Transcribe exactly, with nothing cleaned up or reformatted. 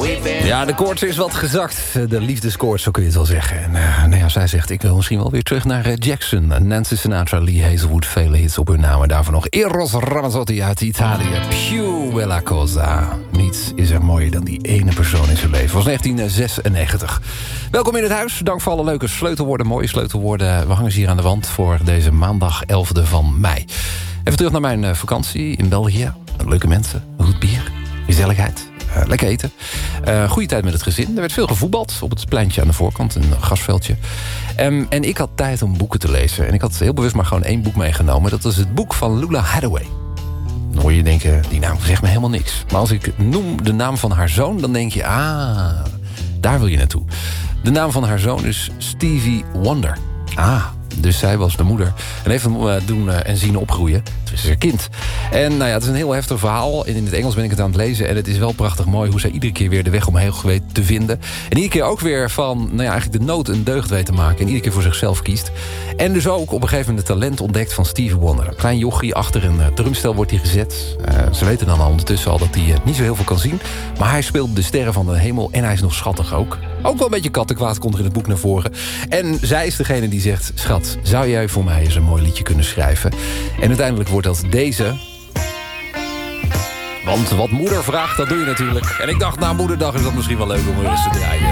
Ja, de koorts is wat gezakt. De liefdeskoorts, zo kun je het wel zeggen. En uh, nou ja, zij zegt, ik wil misschien wel weer terug naar uh, Jackson. Nancy Sinatra, Lee Hazelwood, vele hits op hun naam. En daarvan nog Eros Ramazzotti uit Italië. Più bella cosa. Niets is er mooier dan die ene persoon in zijn leven. Was negentien zesennegentig. Welkom in het huis. Dank voor alle leuke sleutelwoorden, mooie sleutelwoorden. We hangen ze hier aan de wand voor deze maandag elfde van mei. Even terug naar mijn uh, vakantie in België. Leuke mensen, goed bier, gezelligheid. Uh, lekker eten. Uh, goede tijd met het gezin. Er werd veel gevoetbald op het pleintje aan de voorkant. Een grasveldje. Um, en ik had tijd om boeken te lezen. En ik had heel bewust maar gewoon één boek meegenomen. Dat was het boek van Lula Hathaway. Dan hoor je denken, die naam zegt me helemaal niks. Maar als ik noem de naam van haar zoon, dan denk je, ah, daar wil je naartoe. De naam van haar zoon is Stevie Wonder. Ah, dus zij was de moeder. En heeft hem uh, doen uh, en zien opgroeien. Het is haar kind. En nou ja, het is een heel heftig verhaal. In het Engels ben ik het aan het lezen. En het is wel prachtig mooi hoe zij iedere keer weer de weg omheen weet te vinden. En iedere keer ook weer van, nou ja, eigenlijk de nood een deugd weet te maken. En iedere keer voor zichzelf kiest. En dus ook op een gegeven moment het talent ontdekt van Stevie Wonder. Een klein jochie achter een uh, drumstel wordt hij gezet. Uh, ze weten dan al ondertussen al dat hij uh, niet zo heel veel kan zien. Maar hij speelt de sterren van de hemel. En hij is nog schattig ook. Ook wel een beetje kattenkwaad komt er in het boek naar voren. En zij is degene die zegt, schat, zou jij voor mij eens een mooi liedje kunnen schrijven? En uiteindelijk wordt dat deze. Want wat moeder vraagt, dat doe je natuurlijk. En ik dacht, na moederdag is dat misschien wel leuk om er eens te draaien.